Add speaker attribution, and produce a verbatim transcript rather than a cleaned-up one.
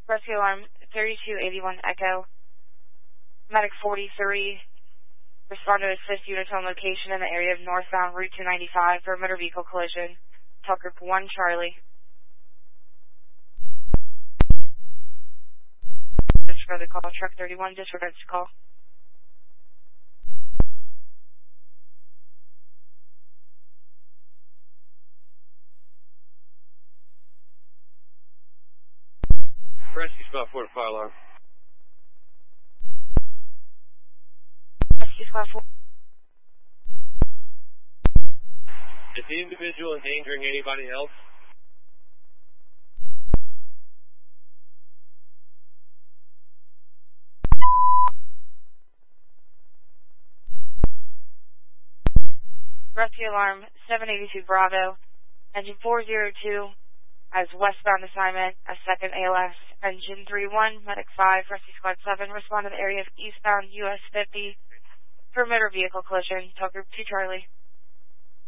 Speaker 1: Rescue alarm thirty-two eighty-one Echo. Medic forty-three. Respond to assist units on location in the area of northbound Route two ninety-five for a motor vehicle collision. Tell Group one Charlie. Disregard the call. Truck thirty-one disregards the call.
Speaker 2: Rescue spot four to fire alarm.
Speaker 1: Rescue squad four.
Speaker 2: Is the individual endangering anybody else?
Speaker 1: Rescue alarm seven eighty-two Bravo. Engine four oh two as westbound assignment as second A L S. Engine three one, Medic five, Rescue Squad seven, respond to the area of eastbound U S fifty for motor vehicle collision. Tell Group two Charlie.